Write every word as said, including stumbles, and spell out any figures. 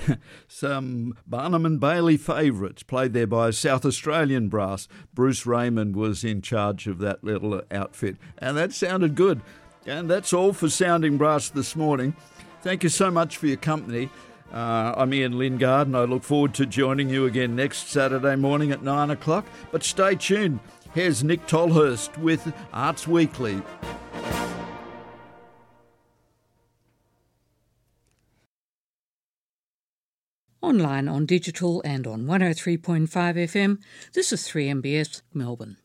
some Barnum and Bailey favourites played there by a South Australian brass. Bruce Raymond was in charge of that little outfit, and that sounded good. And that's all for Sounding Brass this morning. Thank you so much for your company. Uh, I'm Ian Lingard, and I look forward to joining you again next Saturday morning at nine o'clock. But stay tuned. Here's Nick Tolhurst with Arts Weekly. Online, on digital and on one oh three point five F M, this is three M B S Melbourne.